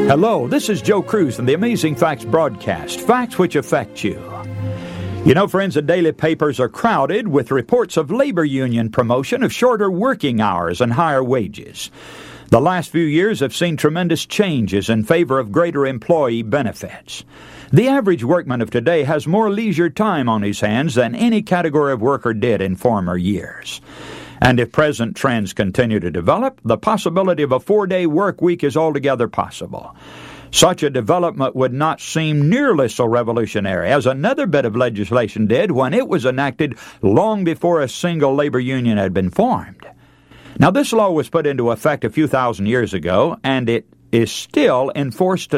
Hello, this is Joe Cruz from the Amazing Facts broadcast, facts which affect you. You know, friends, the daily papers are crowded with reports of labor union promotion of shorter working hours and higher wages. The last few years have seen tremendous changes in favor of greater employee benefits. The average workman of today has more leisure time on his hands than any category of worker did in former years. And if present trends continue to develop, the possibility of a 4-day work week is altogether possible. Such a development would not seem nearly so revolutionary as another bit of legislation did when it was enacted long before a single labor union had been formed. Now, this law was put into effect a few thousand years ago, and it is still enforced today.